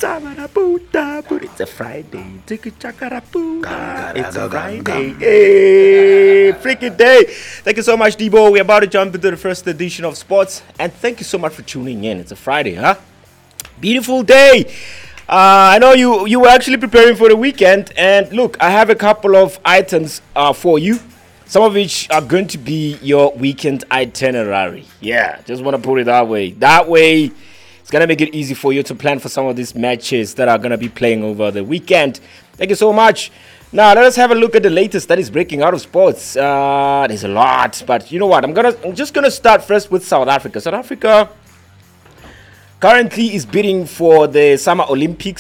It's a Friday. It's a Friday. Hey, freaking day. Thank you so much, Debo. We're about to jump into the first edition of sports. And thank you so much for tuning in. It's a Friday, huh? Beautiful day. I know you were actually preparing for the weekend. And look, I have a couple of items for you. Some of which are going to be your weekend itinerary. Yeah, just want to put it that way. That way, it's going to make it easy for you to plan for some of these matches that are going to be playing over the weekend. Thank you so much. Now, let us have a look at the latest that is breaking out of sports. There's a lot, but you know what? I'm just going to start first with South Africa. South Africa currently is bidding for the Summer Olympics.